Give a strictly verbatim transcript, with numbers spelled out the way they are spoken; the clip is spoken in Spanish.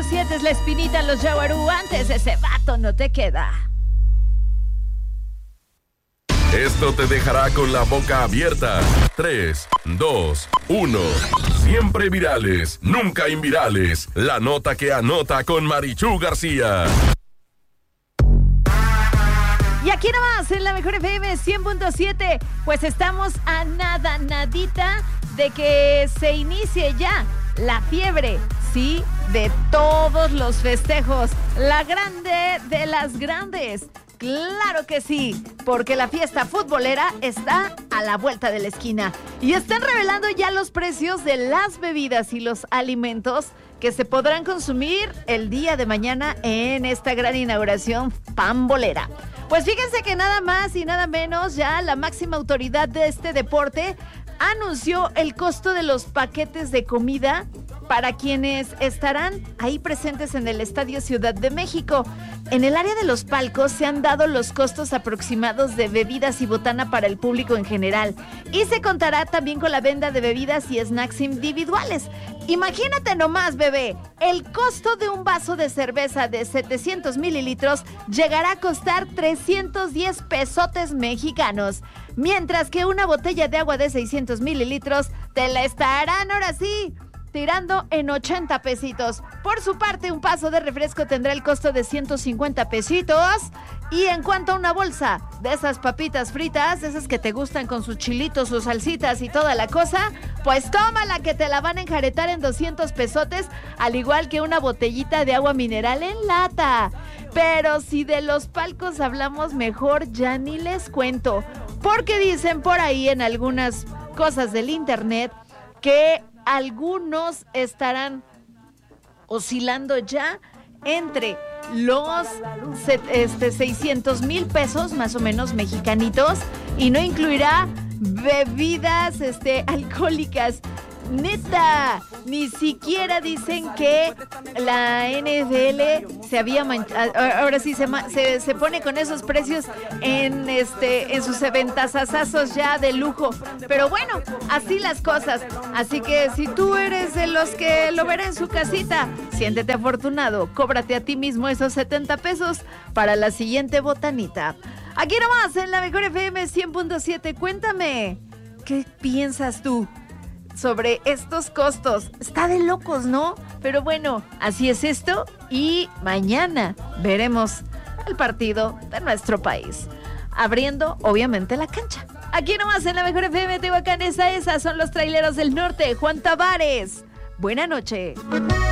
punto siete es La Espinita, Los Yaguarú. Antes ese vato no te queda. Esto te dejará con la boca abierta. tres, dos, uno. Siempre virales, nunca invirales. La nota que anota con Marichú García. Y aquí nomás en la Mejor F M cien punto siete, pues estamos a nada, nadita de que se inicie ya la fiebre, sí, de todos los festejos. La grande de las grandes. Claro que sí, porque la fiesta futbolera está a la vuelta de la esquina. Y están revelando ya los precios de las bebidas y los alimentos que se podrán consumir el día de mañana en esta gran inauguración pambolera. Pues fíjense que nada más y nada menos, ya la máxima autoridad de este deporte anunció el costo de los paquetes de comida para quienes estarán ahí presentes en el Estadio Ciudad de México. En el área de los palcos se han dado los costos aproximados de bebidas y botana para el público en general. Y se contará también con la venta de bebidas y snacks individuales. Imagínate nomás, bebé, el costo de un vaso de cerveza de setecientos mililitros llegará a costar trescientos diez pesotes mexicanos. Mientras que una botella de agua de seiscientos mililitros te la estarán ahora sí tirando en ochenta pesitos. Por su parte, un vaso de refresco tendrá el costo de ciento cincuenta pesitos. Y en cuanto a una bolsa de esas papitas fritas, esas que te gustan con sus chilitos, sus salsitas y toda la cosa, pues tómala que te la van a enjaretar en doscientos pesotes, al igual que una botellita de agua mineral en lata. Pero si de los palcos hablamos, mejor ya ni les cuento, porque dicen por ahí en algunas cosas del internet que algunos estarán oscilando ya entre los este, seiscientos mil pesos más o menos mexicanitos, y no incluirá bebidas este, alcohólicas. Neta, ni siquiera dicen que la N F L se había manchado. Ahora sí se, se, se pone con esos precios en este en sus eventazazazos ya de lujo. Pero bueno, así las cosas. Así que si tú eres de los que lo verá en su casita, siéntete afortunado. Cóbrate a ti mismo esos setenta pesos para la siguiente botanita. Aquí nomás en la Mejor F M cien punto siete. Cuéntame, ¿qué piensas tú sobre estos costos? Está de locos, ¿no? Pero bueno, así es esto, y mañana veremos el partido de nuestro país, abriendo obviamente la cancha. Aquí nomás en la Mejor F M Tehuacán, esa, esas son los Traileros del Norte. Juan Tavares, buena noche.